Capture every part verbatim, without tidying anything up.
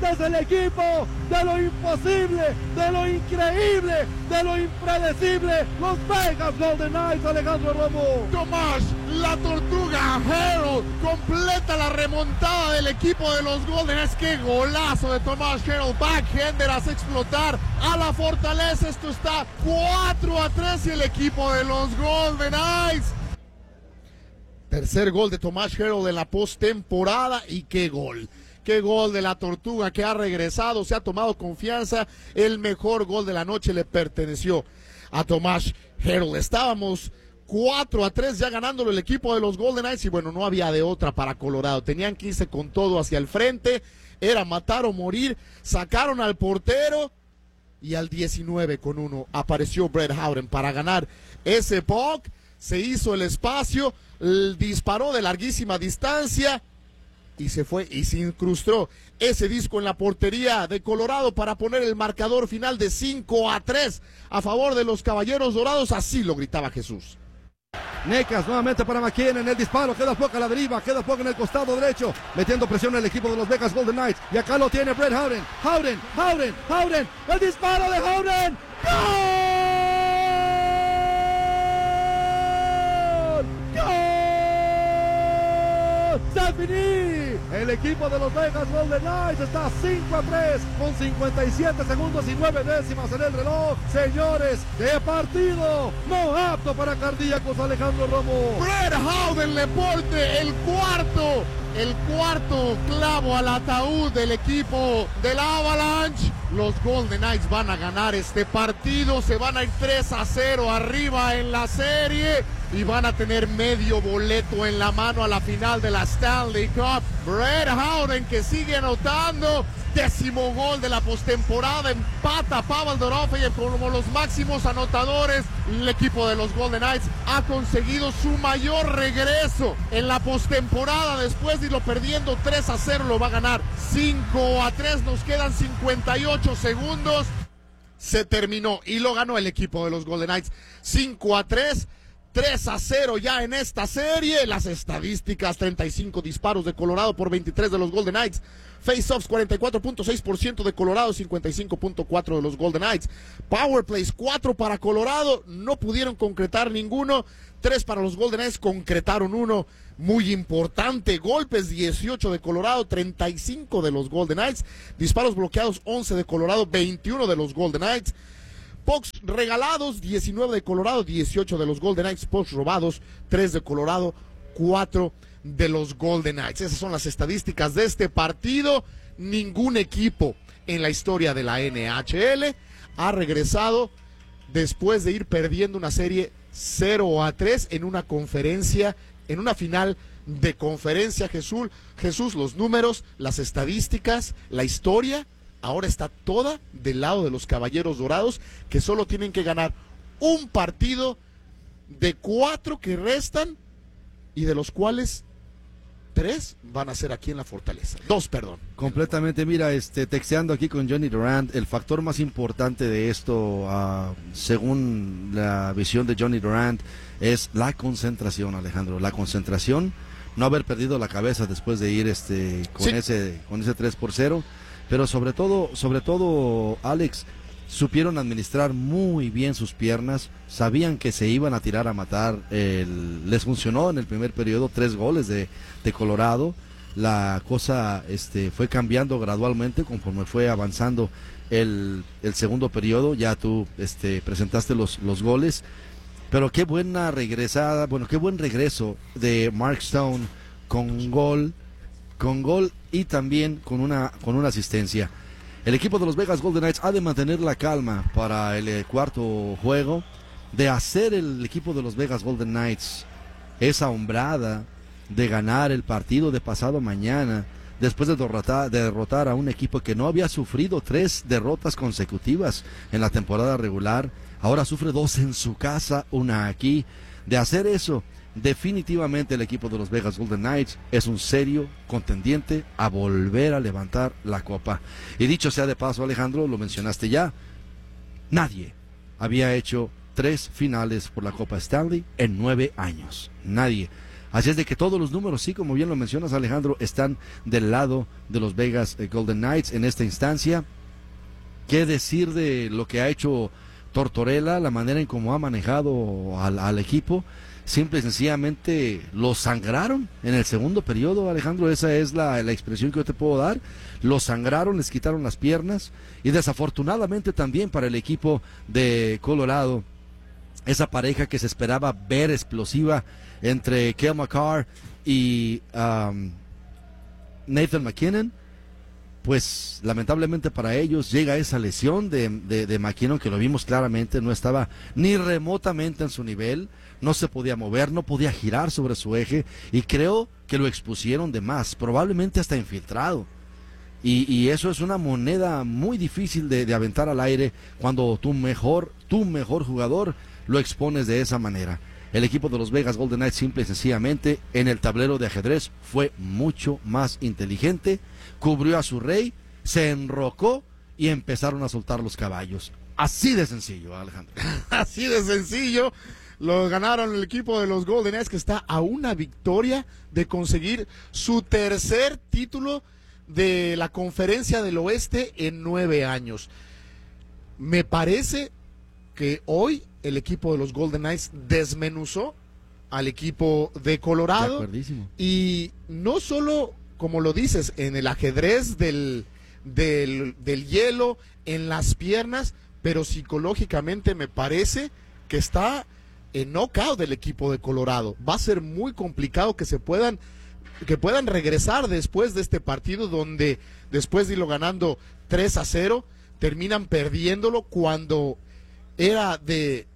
Este es el equipo de lo imposible, de lo increíble, de lo impredecible. Los Vegas Golden Knights, Alejandro Romo. Tomás, la Tortuga Harrell completa la remontada del equipo de los Golden Knights. ¡Qué golazo de Tomás Harrell! Backhander hace explotar a la fortaleza. Esto está cuatro a tres y el equipo de los Golden Knights. Tercer gol de Tomás Harrell en la postemporada y qué gol. Qué gol de la Tortuga que ha regresado, se ha tomado confianza. El mejor gol de la noche le perteneció a Tomás Harrell. Estábamos cuatro a tres ya ganándolo el equipo de los Golden Knights y bueno, no había de otra para Colorado. Tenían que irse con todo hacia el frente. Era matar o morir. Sacaron al portero y al diecinueve con uno apareció Brett Howden para ganar ese puck. Se hizo el espacio, disparó de larguísima distancia y se fue y se incrustó ese disco en la portería de Colorado para poner el marcador final de cinco a tres a favor de los Caballeros Dorados. Así lo gritaba Jesús. Necas nuevamente para McKinnon en el disparo, queda poco a la deriva, queda poco en el costado derecho, metiendo presión el equipo de los Vegas Golden Knights, y acá lo tiene Brett Howden, Howden, Howden, Howden, el disparo de Howden, ¡gol! ¡Gol! ¡Se finí! El equipo de los Vegas Golden Knights está cinco a tres con cincuenta y siete segundos y nueve décimas en el reloj. Señores, qué partido, no apto para cardíacos, Alejandro Romo. Brett Howden le porte el cuarto, el cuarto clavo al ataúd del equipo del Avalanche. Los Golden Knights van a ganar este partido, se van a ir tres a cero arriba en la serie y van a tener medio boleto en la mano a la final de la Stanley Cup. Brett Howden que sigue anotando, décimo gol de la postemporada, empata a Pavel Dorofeyev como los máximos anotadores. El equipo de los Golden Knights ha conseguido su mayor regreso en la postemporada después de irlo perdiendo tres a cero, lo va a ganar cinco a tres, nos quedan cincuenta y ocho segundos. Se terminó y lo ganó el equipo de los Golden Knights cinco a tres. tres a cero ya en esta serie. Las estadísticas: treinta y cinco disparos de Colorado por veintitrés de los Golden Knights. Face-offs cuarenta y cuatro punto seis por ciento de Colorado, cincuenta y cinco punto cuatro por ciento de los Golden Knights. Power plays cuatro para Colorado, no pudieron concretar ninguno. tres para los Golden Knights, concretaron uno muy importante. Golpes dieciocho de Colorado, treinta y cinco de los Golden Knights. Disparos bloqueados once de Colorado, veintiuno de los Golden Knights. Pucks regalados, diecinueve de Colorado, dieciocho de los Golden Knights. Pucks robados, tres de Colorado, cuatro de los Golden Knights. Esas son las estadísticas de este partido. Ningún equipo en la historia de la N H L ha regresado después de ir perdiendo una serie cero a tres en una conferencia, en una final de conferencia. Jesús, Jesús, los números, las estadísticas, la historia, ahora está toda del lado de los Caballeros Dorados, que solo tienen que ganar un partido de cuatro que restan y de los cuales tres van a ser aquí en la Fortaleza. Dos, perdón. Completamente, mira, este, texteando aquí con Johnny Durant, el factor más importante de esto, uh, según la visión de Johnny Durant, es la concentración, Alejandro. La concentración, no haber perdido la cabeza después de ir este con sí. ese con ese tres por cero, pero sobre todo, sobre todo, Alex, supieron administrar muy bien sus piernas, sabían que se iban a tirar a matar. El, les funcionó en el primer periodo, tres goles de, de Colorado. La cosa este, fue cambiando gradualmente conforme fue avanzando el, el segundo periodo. Ya tú este, presentaste los, los goles, pero qué buena regresada, bueno, qué buen regreso de Mark Stone con gol, con gol y también con una, con una asistencia. El equipo de los Vegas Golden Knights ha de mantener la calma para el eh, cuarto juego, de hacer el equipo de los Vegas Golden Knights esa hombrada de ganar el partido de pasado mañana, después de derrotar, de derrotar a un equipo que no había sufrido tres derrotas consecutivas en la temporada regular. Ahora sufre dos en su casa, una aquí. De hacer eso, definitivamente el equipo de los Vegas Golden Knights es un serio contendiente a volver a levantar la copa. Y dicho sea de paso, Alejandro, lo mencionaste ya, nadie había hecho tres finales por la Copa Stanley en nueve años. Nadie. Así es de que todos los números, sí, como bien lo mencionas, Alejandro, están del lado de los Vegas Golden Knights en esta instancia. ¿Qué decir de lo que ha hecho Tortorella, la manera en cómo ha manejado al, al equipo? Simple y sencillamente lo sangraron en el segundo periodo, Alejandro, esa es la, la expresión que yo te puedo dar. Lo sangraron, les quitaron las piernas, y desafortunadamente también para el equipo de Colorado, esa pareja que se esperaba ver explosiva entre Cale Makar y um, Nathan MacKinnon, pues lamentablemente para ellos llega esa lesión de, de, de MacKinnon, que lo vimos claramente, no estaba ni remotamente en su nivel, no se podía mover, no podía girar sobre su eje, y creo que lo expusieron de más, probablemente hasta infiltrado, y, y eso es una moneda muy difícil de, de aventar al aire cuando tu mejor, tu mejor jugador lo expones de esa manera. El equipo de los Vegas Golden Knights simple y sencillamente en el tablero de ajedrez fue mucho más inteligente, cubrió a su rey, se enrocó y empezaron a soltar los caballos. Así de sencillo, Alejandro. Así de sencillo. Lo ganaron el equipo de los Golden Knights, que está a una victoria de conseguir su tercer título de la Conferencia del Oeste en nueve años. Me parece que hoy el equipo de los Golden Knights desmenuzó al equipo de Colorado, de y no solo, como lo dices, en el ajedrez del, del, del hielo, en las piernas, pero psicológicamente me parece que está en knockout del equipo de Colorado. Va a ser muy complicado que se puedan que puedan regresar después de este partido, donde después de irlo ganando tres a cero, terminan perdiéndolo cuando era de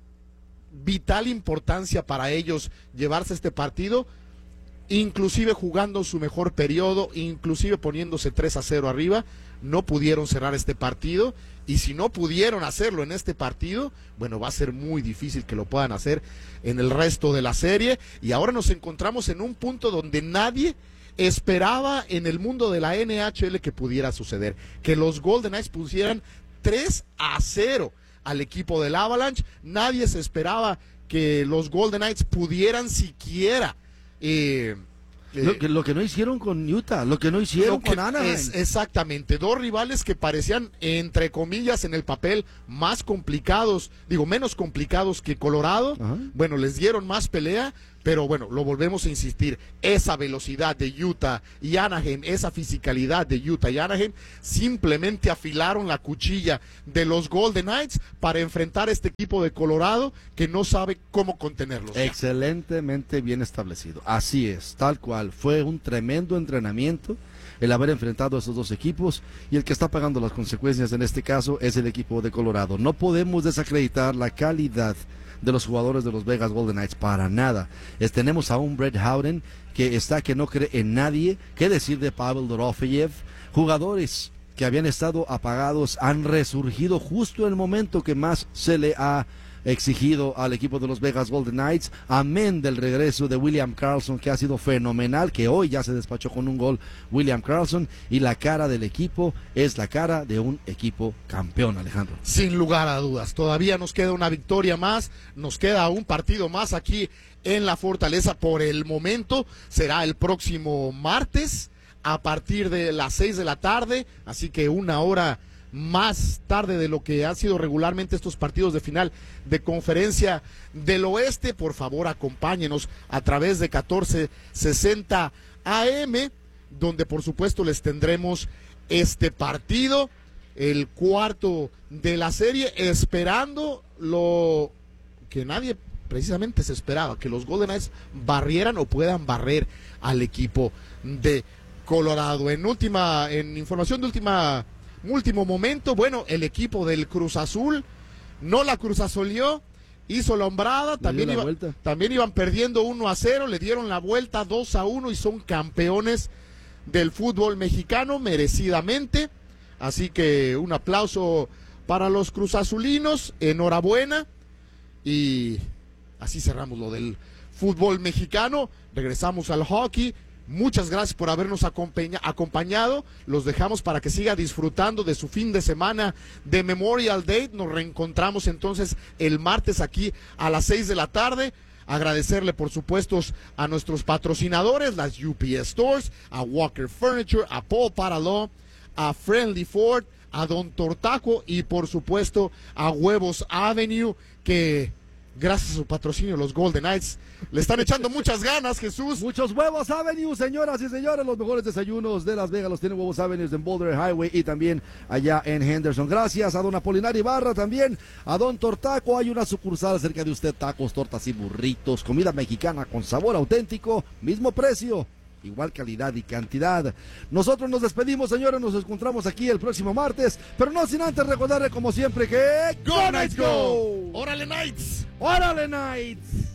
vital importancia para ellos llevarse este partido, inclusive jugando su mejor periodo, inclusive poniéndose tres a cero arriba. No pudieron cerrar este partido, y si no pudieron hacerlo en este partido, bueno, va a ser muy difícil que lo puedan hacer en el resto de la serie. Y ahora nos encontramos en un punto donde nadie esperaba en el mundo de la N H L que pudiera suceder, que los Golden Knights pusieran tres a cero al equipo del Avalanche. Nadie se esperaba que los Golden Knights pudieran siquiera eh, eh, lo, que, lo que no hicieron con Utah, lo que no hicieron que con Anaheim. Es exactamente, dos rivales que parecían, entre comillas, en el papel más complicados, digo, menos complicados que Colorado. Ajá. Bueno, les dieron más pelea, pero bueno, lo volvemos a insistir, esa velocidad de Utah y Anaheim, esa fisicalidad de Utah y Anaheim, simplemente afilaron la cuchilla de los Golden Knights para enfrentar a este equipo de Colorado que no sabe cómo contenerlos. Excelentemente bien establecido, así es, tal cual, fue un tremendo entrenamiento el haber enfrentado a esos dos equipos, y el que está pagando las consecuencias en este caso es el equipo de Colorado. No podemos desacreditar la calidad de los jugadores de los Vegas Golden Knights, para nada. Es, tenemos a un Brett Howden que está que no cree en nadie. ¿Qué decir de Pavel Dorofeyev? Jugadores que habían estado apagados han resurgido justo en el momento que más se le ha exigido al equipo de los Vegas Golden Knights, amén del regreso de William Karlsson, que ha sido fenomenal, que hoy ya se despachó con un gol William Karlsson, y la cara del equipo es la cara de un equipo campeón, Alejandro. Sin lugar a dudas, todavía nos queda una victoria más, nos queda un partido más aquí en la Fortaleza. Por el momento será el próximo martes a partir de las seis de la tarde, así que una hora más tarde de lo que han sido regularmente estos partidos de final de Conferencia del Oeste. Por favor, acompáñenos a través de catorce sesenta A M, donde por supuesto les tendremos este partido, el cuarto de la serie, esperando lo que nadie precisamente se esperaba, que los Golden Knights barrieran o puedan barrer al equipo de Colorado. En última, en información de última último momento, bueno, el equipo del Cruz Azul no la cruzazoleó, hizo la hombrada, también, iba, también iban perdiendo uno a cero, le dieron la vuelta dos a uno y son campeones del fútbol mexicano merecidamente. Así que un aplauso para los cruzazulinos, enhorabuena, y así cerramos lo del fútbol mexicano. Regresamos al hockey. Muchas gracias por habernos acompaña, acompañado. Los dejamos para que siga disfrutando de su fin de semana de Memorial Day. Nos reencontramos entonces el martes aquí a las seis de la tarde. agradecerle por supuesto a nuestros patrocinadores, las U P S Stores, a Walker Furniture, a Paul Paraló, a Friendly Ford, a Don Tortaco y por supuesto a Huevos Avenue, que gracias a su patrocinio los Golden Knights le están echando muchas ganas, Jesús. Muchos Huevos Avenue, señoras y señores, los mejores desayunos de Las Vegas los tiene Huevos Avenue en Boulder Highway y también allá en Henderson. Gracias a Don Apolinar Ibarra, también a Don Tortaco. Hay una sucursal cerca de usted, tacos, tortas y burritos, comida mexicana con sabor auténtico, mismo precio, igual calidad y cantidad. Nosotros nos despedimos, señores, nos encontramos aquí el próximo martes, pero no sin antes recordarle como siempre que ¡Go Knights Go! ¡Órale Knights! ¡Órale Knights!